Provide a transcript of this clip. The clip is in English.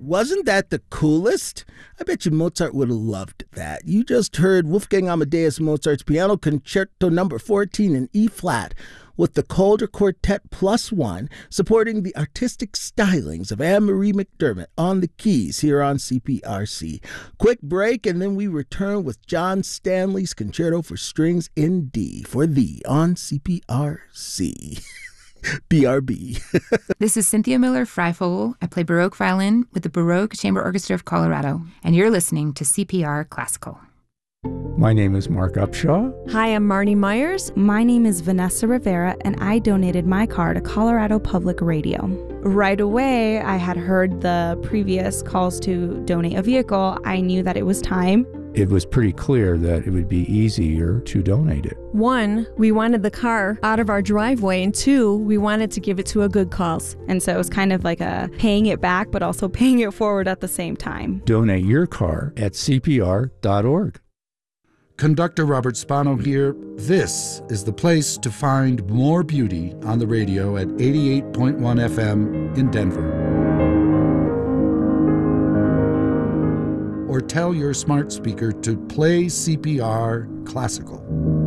Wasn't that the coolest? I bet you Mozart would have loved that. You just heard Wolfgang Amadeus Mozart's Piano Concerto No. 14 in E-flat, with the Calder Quartet +1 supporting the artistic stylings of Anne-Marie McDermott on the keys here on CPRC. Quick break, and then we return with John Stanley's Concerto for Strings in D for Thee on CPRC. BRB. This is Cynthia Miller-Freifogel. I play Baroque violin with the Baroque Chamber Orchestra of Colorado, and you're listening to CPR Classical. My name is Mark Upshaw. Hi, I'm Marnie Myers. My name is Vanessa Rivera, and I donated my car to Colorado Public Radio. Right away, I had heard the previous calls to donate a vehicle. I knew that it was time. It was pretty clear that it would be easier to donate it. 1, we wanted the car out of our driveway, and 2, we wanted to give it to a good cause. And so it was kind of like a paying it back, but also paying it forward at the same time. Donate your car at CPR.org. Conductor Robert Spano here. This is the place to find more beauty on the radio at 88.1 FM in Denver. Or tell your smart speaker to play CPR Classical.